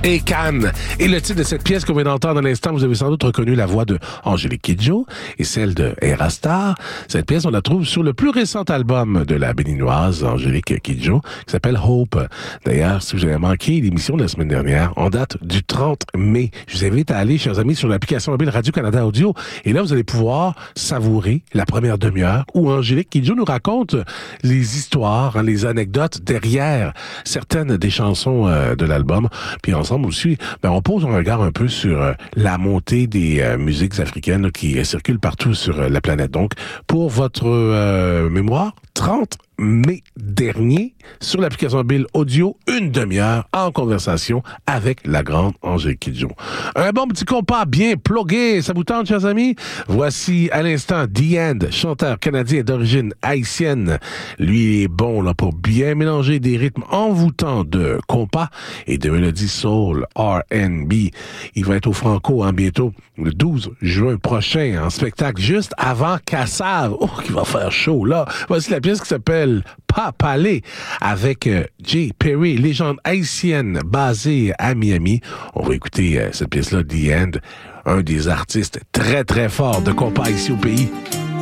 et Cannes. Et le titre de cette pièce qu'on vient d'entendre à l'instant, vous avez sans doute reconnu la voix de Angélique Kidjo et celle de Erastar. Cette pièce, on la trouve sur le plus récent album de la béninoise Angélique Kidjo, qui s'appelle Hope. D'ailleurs, si vous avez manqué l'émission de la semaine dernière, on date du 30 mai. Je vous invite à aller, chers amis, sur l'application mobile Radio-Canada Audio. Et là, vous allez pouvoir savourer la première demi-heure où Angélique Kidjo nous raconte les histoires, les anecdotes derrière certaines des chansons de l'album. Puis ensemble aussi, on pose un regard un peu sur la montée des musiques africaines qui circulent partout sur la planète. Donc, pour votre mémoire, 30 mai dernier, sur l'application mobile audio, une demi-heure en conversation avec la grande Angélique Kidjo. Un bon petit compas bien plugué, ça vous tente, chers amis? Voici à l'instant The End, chanteur canadien d'origine haïtienne. Lui, il est bon là pour bien mélanger des rythmes envoûtants de compas et de mélodies soul, R&B. Il va être au Franco bientôt, le 12 juin prochain, en spectacle juste avant Cassave. Oh, qui va faire chaud là. Voici la pièce qui s'appelle Pas Palais avec Jay Perry, légende haïtienne basée à Miami. On va écouter cette pièce-là, The End, un des artistes très très forts de compas ici au pays.